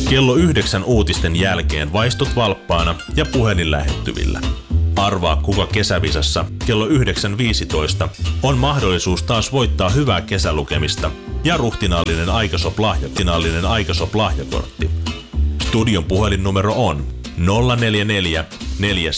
Kello 9 uutisten jälkeen vaistut valppaana ja puhelin lähettyvillä. Arvaa kuka kesävisassa kello 9.15 on mahdollisuus taas voittaa hyvää kesälukemista ja ruhtinaallinen Aikasop-lahjakortti. Studion puhelinnumero on 044